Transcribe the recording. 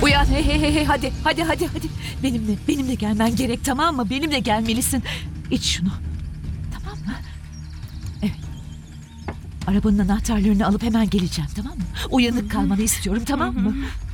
Uyan, hey, hadi, hadi. Benimle gelmen gerek, tamam mı? Benimle gelmelisin. İç şunu. Tamam mı? Evet. Arabanın anahtarlarını alıp hemen geleceğim, tamam mı? Uyanık kalmanı istiyorum, tamam mı?